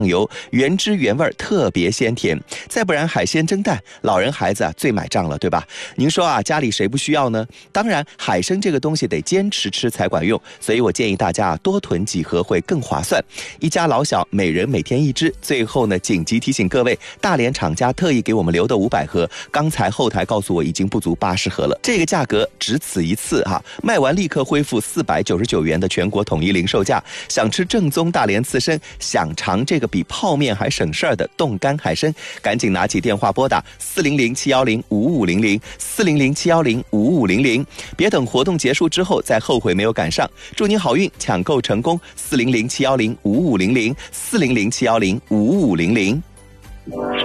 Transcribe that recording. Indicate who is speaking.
Speaker 1: 油，原汁原味，特别鲜甜。再不然海鲜蒸蛋，老人孩子最买账了，对吧？您说家里谁不需要呢？当然，海参这个东西得坚持吃才管用，所以我建议大家多囤几盒会更划算。一家老小每人每天1只。最后呢，紧急提醒各位，大连厂家特意给我们留的500盒，刚才后台告诉我已经不足80盒了，这个价格只此一次卖完立刻恢复499元的全国统一零售价。想吃正宗大连刺身，想尝这个比泡面还省事儿的冻干海参，赶紧拿起电话拨打400-710-5500，400-710-5500，别等活动结束之后再后悔没有赶上。祝您好运，抢购成功，400-710-5500，400-710-5500。